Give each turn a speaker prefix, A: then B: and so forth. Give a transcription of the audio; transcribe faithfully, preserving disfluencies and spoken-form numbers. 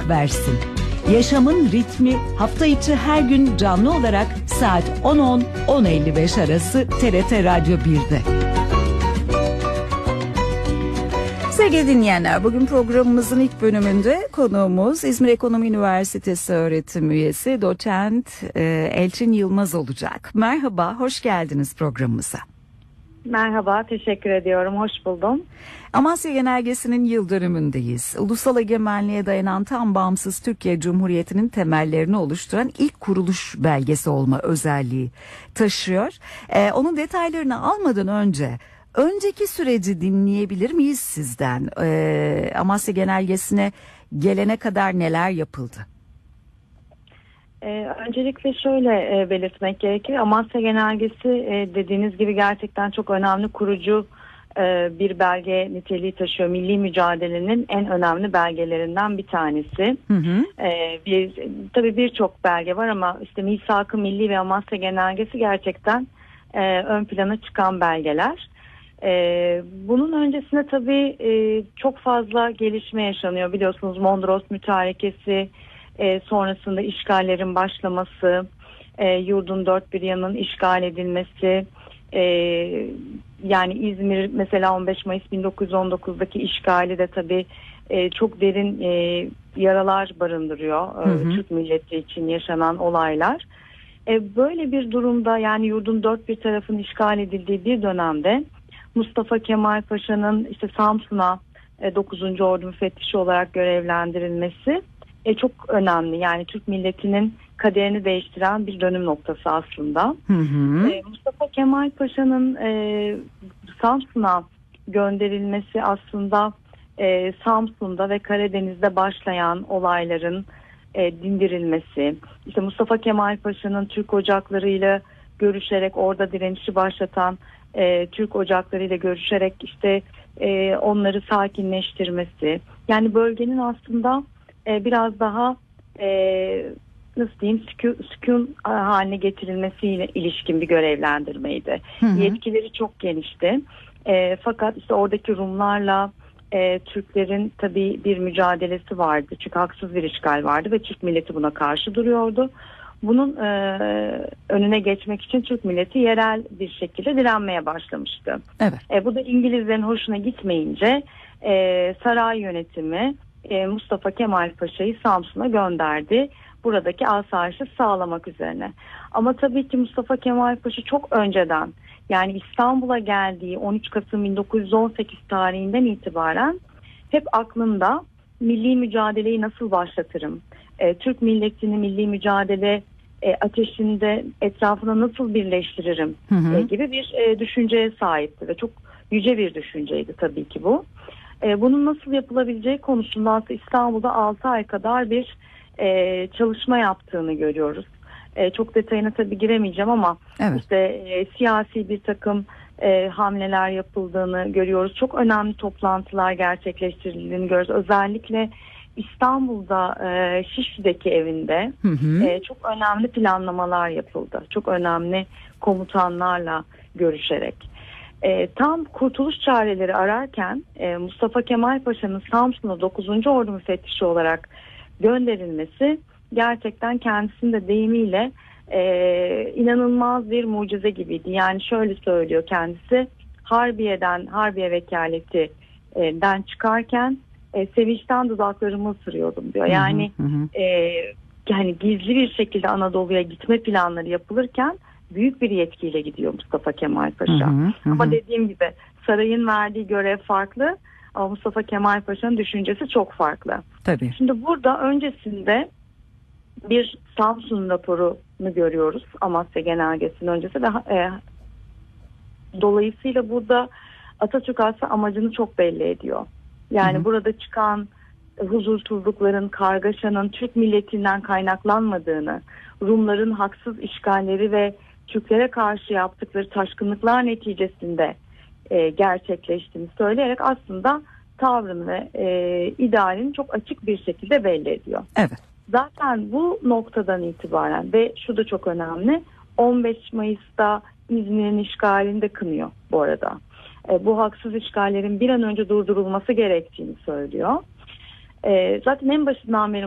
A: hayat versin. Yaşamın ritmi hafta içi her gün canlı olarak saat on on on elli beş arası T R T Radyo bir'de. Sevgili dinleyenler, bugün programımızın ilk bölümünde konuğumuz İzmir Ekonomi Üniversitesi öğretim üyesi doçent e, Elçin Yılmaz olacak. Merhaba, hoş geldiniz programımıza.
B: Merhaba, teşekkür ediyorum. Hoş buldum.
A: Amasya Genelgesi'nin yıl dönümündeyiz. Ulusal egemenliğe dayanan tam bağımsız Türkiye Cumhuriyeti'nin temellerini oluşturan ilk kuruluş belgesi olma özelliği taşıyor. Ee, onun detaylarını almadan önce önceki süreci dinleyebilir miyiz sizden? Ee, Amasya Genelgesi'ne gelene kadar neler yapıldı?
B: Ee, öncelikle şöyle e, belirtmek gerekir. Amasya Genelgesi e, dediğiniz gibi gerçekten çok önemli kurucu e, bir belge niteliği taşıyor. Milli mücadelenin en önemli belgelerinden bir tanesi. Hı hı. E, bir, tabii birçok belge var ama işte Misak-ı Milli ve Amasya Genelgesi gerçekten e, ön plana çıkan belgeler. Ee, bunun öncesinde tabii e, çok fazla gelişme yaşanıyor. Biliyorsunuz Mondros Mütarekesi, e, sonrasında işgallerin başlaması, e, yurdun dört bir yanının işgal edilmesi, e, yani İzmir mesela on beş Mayıs bin dokuz yüz on dokuzdaki işgali de tabii e, çok derin e, yaralar barındırıyor. Hı hı. Türk milleti için yaşanan olaylar. E, böyle bir durumda, yani yurdun dört bir tarafın işgal edildiği bir dönemde Mustafa Kemal Paşa'nın işte Samsun'a e, dokuzuncu Ordu müfettişi olarak görevlendirilmesi e, çok önemli. Yani Türk milletinin kaderini değiştiren bir dönüm noktası aslında. Hı hı. E, Mustafa Kemal Paşa'nın e, Samsun'a gönderilmesi aslında e, Samsun'da ve Karadeniz'de başlayan olayların e, dindirilmesi. İşte Mustafa Kemal Paşa'nın Türk ocaklarıyla görüşerek orada direnişi başlatan E, Türk ocaklarıyla görüşerek işte e, onları sakinleştirmesi, yani bölgenin aslında e, biraz daha e, nasıl diyeyim sükun, sükun haline getirilmesiyle ilişkin bir görevlendirmeydi. Hı hı. Yetkileri çok genişti. E, fakat işte oradaki Rumlarla e, Türklerin tabii bir mücadelesi vardı. Çünkü haksız bir işgal vardı ve Türk milleti buna karşı duruyordu. Bunun e, önüne geçmek için Türk milleti yerel bir şekilde direnmeye başlamıştı. Evet. E, bu da İngilizlerin hoşuna gitmeyince e, saray yönetimi e, Mustafa Kemal Paşa'yı Samsun'a gönderdi. Buradaki asayişi sağlamak üzerine. Ama tabii ki Mustafa Kemal Paşa çok önceden, yani İstanbul'a geldiği on üç Kasım bin dokuz yüz on sekiz tarihinden itibaren hep aklında milli mücadeleyi nasıl başlatırım? E, Türk milletini milli mücadele e, ateşinde etrafına nasıl birleştiririm hı hı. E, gibi bir e, düşünceye sahipti ve çok yüce bir düşünceydi tabii ki bu. E, bunun nasıl yapılabileceği konusunda aslında İstanbul'da altı ay kadar bir e, çalışma yaptığını görüyoruz. E, çok detayına tabii giremeyeceğim ama evet. işte e, siyasi bir takım e, hamleler yapıldığını görüyoruz. Çok önemli toplantılar gerçekleştirildiğini görüyoruz. Özellikle İstanbul'da e, Şişli'deki evinde hı hı. E, çok önemli planlamalar yapıldı. Çok önemli komutanlarla görüşerek. E, tam kurtuluş çareleri ararken e, Mustafa Kemal Paşa'nın Samsun'a dokuzuncu Ordu müfettişi olarak gönderilmesi gerçekten kendisinin de deyimiyle e, inanılmaz bir mucize gibiydi. Yani şöyle söylüyor kendisi, Harbiye'den, Harbiye vekaletinden çıkarken E, sevinçten dudaklarımı ısırıyordum diyor. Yani hı hı. E, yani gizli bir şekilde Anadolu'ya gitme planları yapılırken büyük bir yetkiyle gidiyor Mustafa Kemal Paşa. Hı hı hı. Ama dediğim gibi sarayın verdiği görev farklı ama Mustafa Kemal Paşa'nın düşüncesi çok farklı. Tabii. Şimdi burada öncesinde bir Samsun raporunu görüyoruz. Amasya Genelgesi'nin öncesi ve e, dolayısıyla burada Atatürk aslında amacını çok belli ediyor. Yani hı hı. burada çıkan huzursuzlukların, kargaşanın Türk milletinden kaynaklanmadığını, Rumların haksız işgalleri ve Türklere karşı yaptıkları taşkınlıklar neticesinde e, gerçekleştiğini söyleyerek aslında tavrını ve e, idealini çok açık bir şekilde belli ediyor. Evet. Zaten bu noktadan itibaren ve şu da çok önemli, on beş Mayıs'ta İzmir'in işgalini de kınıyor bu arada. E, bu haksız işgallerin bir an önce durdurulması gerektiğini söylüyor. E, zaten en başından beri